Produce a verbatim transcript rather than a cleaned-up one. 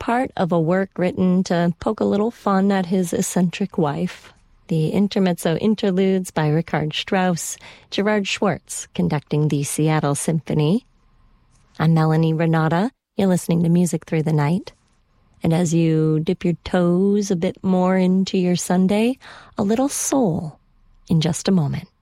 part of a work written to poke a little fun at his eccentric wife. The intermezzo interludes by Richard Strauss, Gerard Schwartz conducting the Seattle Symphony. I'm Melanie Renata. You're listening to Music Through the Night. And as you dip your toes a bit more into your Sunday, a little soul in just a moment.